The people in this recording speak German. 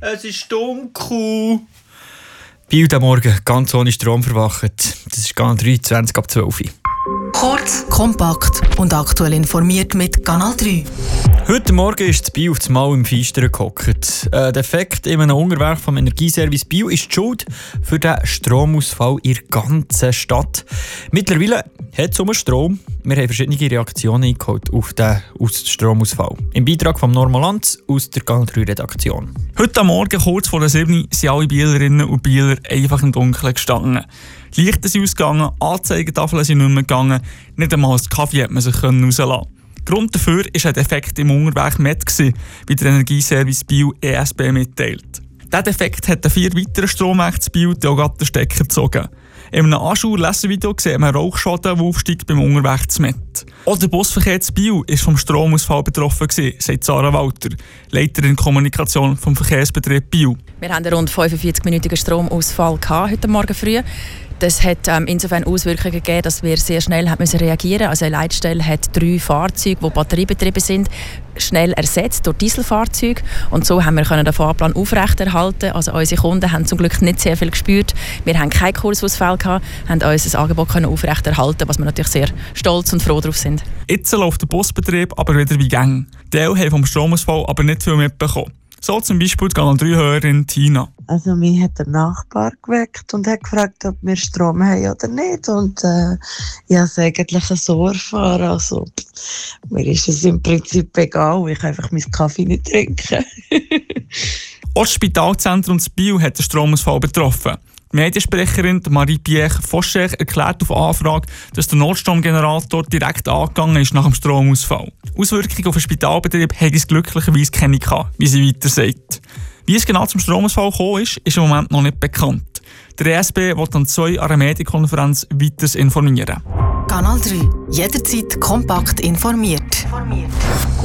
Es ist dunkel. Biel am Morgen ganz ohne Strom verwacht. Das ist Kanal 3, 20 ab 12 Uhr. Kurz, kompakt und aktuell informiert mit Kanal 3. Heute Morgen ist das Biel auf das Mal im Feistern gehockt. Der Defekt in einem Unterwerk vom Energieservice Biel ist die Schuld für den Stromausfall in der ganzen Stadt. Mittlerweile hat es um Strom. Wir haben verschiedene Reaktionen eingeholt auf den Stromausfall. Im Beitrag von Norma Lanz aus der Kanal 3 Redaktion. Heute am Morgen, kurz vor der 7 Uhr, sind alle Bielerinnen und Bieler einfach im Dunkeln gestanden. Die Lichter sind ausgegangen, Anzeigetafeln sind nicht mehr gegangen, nicht einmal das Kaffee hat man sich rauslassen können. Grund dafür war ein Defekt im Unterwerk MET, wie der Energieservice Biel ESB mitteilt. Dieser Defekt hat 4 weitere Stromwerke zu Biel auch gerade den Stecker gezogen. In einem Anschauer-Lesevideo sieht man Rauchschaden, der aufsteigt beim Unterwerk zu MET. Auch der Busverkehr zu Biel war vom Stromausfall betroffen, sagt Sarah Walter, Leiterin Kommunikation vom Verkehrsbetrieb Biel. Wir hatten einen rund 45-minütigen Stromausfall heute Morgen früh. Das hat insofern Auswirkungen gegeben, dass wir sehr schnell reagieren mussten. Also eine Leitstelle hat 3 Fahrzeuge, die batteriebetrieben sind, schnell ersetzt durch Dieselfahrzeuge. Und so haben wir den Fahrplan aufrechterhalten. Also unsere Kunden haben zum Glück nicht sehr viel gespürt. Wir haben keinen Kursausfall gehabt, haben unser Angebot aufrechterhalten, was wir natürlich sehr stolz und froh darauf sind. Jetzt läuft der Busbetrieb aber wieder wie gäng. Die haben vom Stromausfall aber nicht viel mitbekommen. So zum Beispiel die Kanal 3-Hörerin Tina. Also mich hat der Nachbar geweckt und hat gefragt, ob wir Strom haben oder nicht. Und ich habe es eigentlich so erfahren. Also, mir ist es im Prinzip egal, ich kann einfach meinen Kaffee nicht trinken. Auch das Spitalzentrum in Biel hat den Stromausfall betroffen. Die Mediensprecherin Marie-Pierre Foscher erklärt auf Anfrage, dass der Notstromgenerator direkt angegangen ist nach dem Stromausfall. Auswirkungen auf den Spitalbetrieb hat es glücklicherweise keine gehabt, wie sie weiter sagt. Wie es genau zum Stromausfall gekommen ist im Moment noch nicht bekannt. Der ESB will an 2 an einer Medienkonferenz weiter informieren. Kanal 3. Jederzeit kompakt informiert.